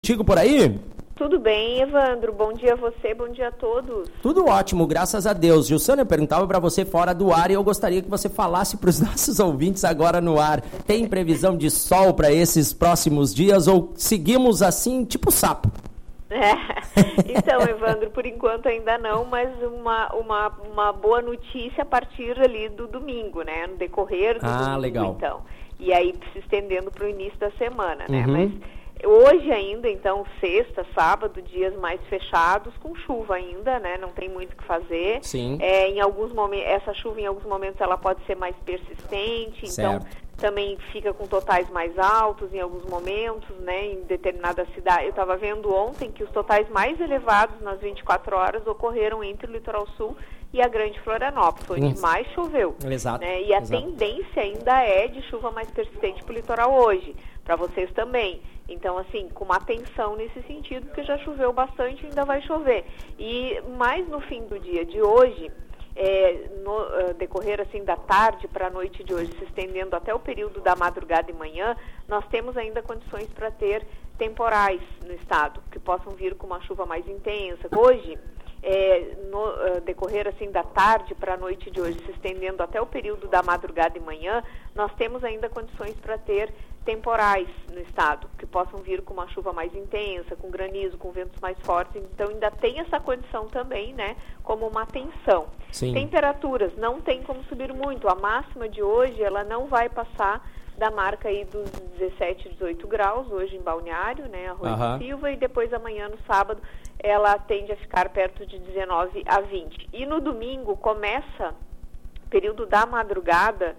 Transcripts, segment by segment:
Contigo por aí? Tudo bem, Evandro. Bom dia a você, bom dia a todos. Tudo ótimo, graças a Deus. Gilsânia, eu perguntava para você fora do ar e eu gostaria que você falasse para os nossos ouvintes agora no ar. Tem previsão de sol para esses próximos dias ou seguimos assim, tipo sapo? Então, Evandro, por enquanto ainda não, mas uma boa notícia a partir ali do domingo, né? No decorrer do domingo, legal. Então. E aí se estendendo para o início da semana, né? Mas hoje ainda, então, sexta, sábado, dias mais fechados, com chuva ainda, né? Não tem muito o que fazer. Sim. Em alguns momentos, essa chuva em alguns momentos ela pode ser mais persistente, certo. Então também fica com totais mais altos em alguns momentos, né? Em determinada cidade. Eu estava vendo ontem que os totais mais elevados nas 24 horas ocorreram entre o Litoral Sul e a Grande Florianópolis, onde mais choveu. Exato. Né? E a tendência ainda é de chuva mais persistente para o litoral hoje, para vocês também. Então, assim, com uma atenção nesse sentido, porque já choveu bastante e ainda vai chover. E mais no fim do dia de hoje, no decorrer assim da tarde para a noite de hoje, se estendendo até o período da madrugada e manhã, nós temos ainda condições para ter temporais no estado, que possam vir com uma chuva mais intensa. Hoje, no decorrer assim da tarde para a noite de hoje, se estendendo até o período da madrugada e manhã, nós temos ainda condições para ter temporais no estado, que possam vir com uma chuva mais intensa, com granizo, com ventos mais fortes. Então ainda tem essa condição também, né, como uma atenção. Sim. Temperaturas, não tem como subir muito. A máxima de hoje, ela não vai passar da marca aí dos 17, 18 graus, hoje em Balneário, né, Arroio do Silva, e depois amanhã, no sábado, ela tende a ficar perto de 19 a 20. E no domingo começa o período da madrugada,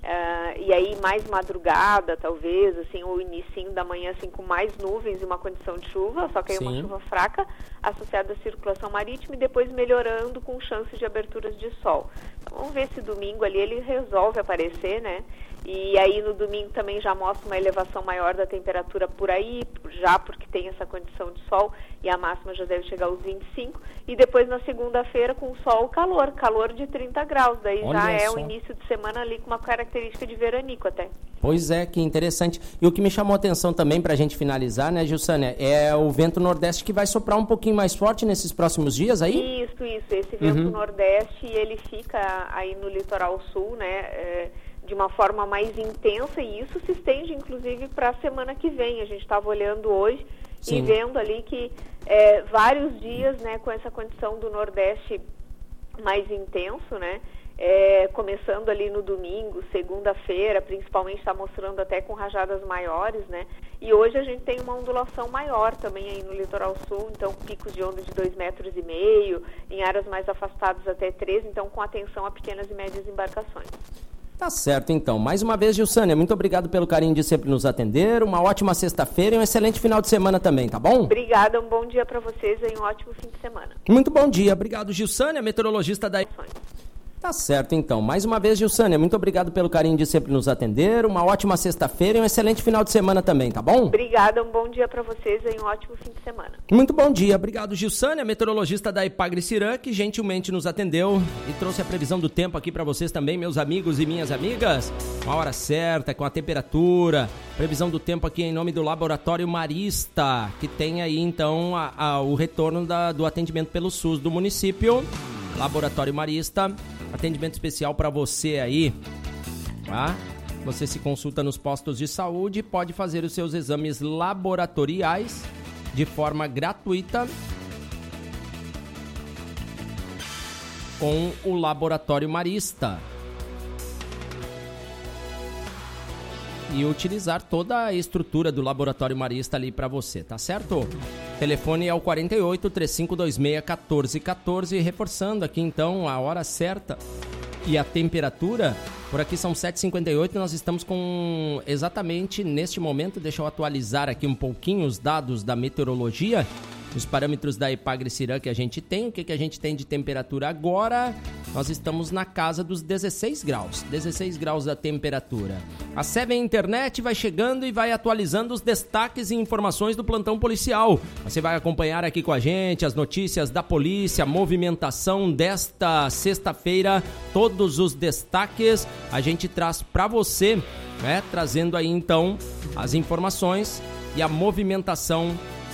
e aí mais madrugada, talvez, assim, ou início da manhã, assim, com mais nuvens e uma condição de chuva, só que aí uma chuva fraca, associada à circulação marítima, e depois melhorando com chances de aberturas de sol. Então, vamos ver se domingo ali ele resolve aparecer, né? E aí no domingo também já mostra uma elevação maior da temperatura por aí, já porque tem essa condição de sol, e a máxima já deve chegar aos 25, e depois na segunda-feira com o sol, calor de 30 graus, daí Olha já é só. o início de semana ali com uma característica de veranico até. Pois é, que interessante. E o que me chamou a atenção também para a gente finalizar, né, Gilsânia, é o vento nordeste que vai soprar um pouquinho mais forte nesses próximos dias aí? Isso. Esse vento nordeste, ele fica aí no litoral sul, né, de uma forma mais intensa, e isso se estende inclusive para a semana que vem. A gente estava olhando hoje e vendo ali que vários dias, né, com essa condição do nordeste mais intenso, né, começando ali no domingo, segunda-feira, principalmente está mostrando até com rajadas maiores, né, e hoje a gente tem uma ondulação maior também aí no litoral sul, então picos de onda de 2,5 metros, em áreas mais afastadas até 3, então com atenção a pequenas e médias embarcações. Tá certo, então. Mais uma vez, Gilsânia, muito obrigado pelo carinho de sempre nos atender. Uma ótima sexta-feira e um excelente final de semana também, tá bom? Obrigada, um bom dia para vocês e um ótimo fim de semana. Muito bom dia. Obrigado, Gilsânia, meteorologista da... Tá certo, então. Mais uma vez, Gilsânia, muito obrigado pelo carinho de sempre nos atender. Uma ótima sexta-feira e um excelente final de semana também, tá bom? Obrigada, um bom dia para vocês e um ótimo fim de semana. Muito bom dia. Obrigado, Gilsânia, meteorologista da Ipagre-Cirã, que gentilmente nos atendeu e trouxe a previsão do tempo aqui para vocês também, meus amigos e minhas amigas. Uma hora certa, com a temperatura. Previsão do tempo aqui em nome do Laboratório Marista, que tem aí, então, o retorno do atendimento pelo SUS do município. Laboratório Marista, atendimento especial para você aí, tá? Você se consulta nos postos de saúde e pode fazer os seus exames laboratoriais de forma gratuita com o Laboratório Marista e utilizar toda a estrutura do Laboratório Marista ali para você, tá certo? O telefone é o 48-3526-1414, reforçando aqui então a hora certa e a temperatura. Por aqui são 7h58, nós estamos com exatamente neste momento, deixa eu atualizar aqui um pouquinho os dados da meteorologia, os parâmetros da Ipagre-Cirã que a gente tem. O que a gente tem de temperatura agora? Nós estamos na casa dos 16 graus. 16 graus da temperatura. A Seven Internet vai chegando e vai atualizando os destaques e informações do plantão policial. Você vai acompanhar aqui com a gente as notícias da polícia, a movimentação desta sexta-feira, todos os destaques a gente traz para você, né? Trazendo aí então as informações e a movimentação